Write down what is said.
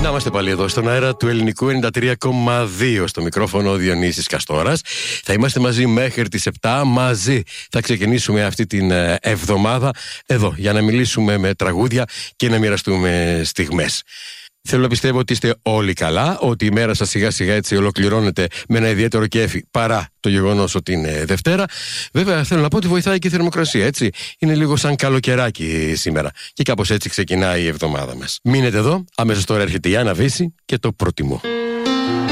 Να είμαστε πάλι εδώ στον αέρα του ελληνικού 93,2. Στο μικρόφωνο ο Διονύσης Καστόρας. Θα είμαστε μαζί μέχρι τις 7. Μαζί θα ξεκινήσουμε αυτή την εβδομάδα εδώ για να μιλήσουμε με τραγούδια και να μοιραστούμε στιγμές. Θέλω να πιστεύω ότι είστε όλοι καλά, ότι η μέρα σας σιγά σιγά έτσι ολοκληρώνεται με ένα ιδιαίτερο κέφι παρά το γεγονός ότι είναι Δευτέρα. Βέβαια θέλω να πω ότι βοηθάει και η θερμοκρασία, έτσι. Είναι λίγο σαν καλοκαιράκι σήμερα και κάπως έτσι ξεκινάει η εβδομάδα μας. Μείνετε εδώ, αμέσως τώρα έρχεται η Άννα Βύση και το προτιμώ.